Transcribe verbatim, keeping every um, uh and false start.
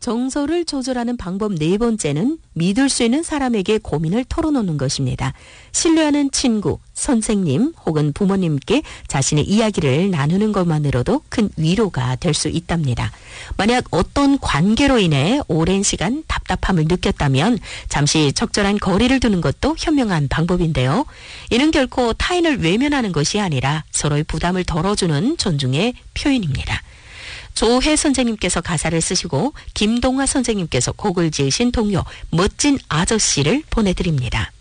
정서를 조절하는 방법 네 번째는 믿을 수 있는 사람에게 고민을 털어놓는 것입니다. 신뢰하는 친구, 선생님 혹은 부모님께 자신의 이야기를 나누는 것만으로도 큰 위로가 될 수 있답니다. 만약 어떤 관계로 인해 오랜 시간 답답함을 느꼈다면 잠시 적절한 거리를 두는 것도 현명한 방법인데요. 이는 결코 타인을 외면하는 것이 아니라 서로의 부담을 덜어주는 존중의 표현입니다. 조혜 선생님께서 가사를 쓰시고 김동화 선생님께서 곡을 지으신 동요 멋진 아저씨를 보내드립니다.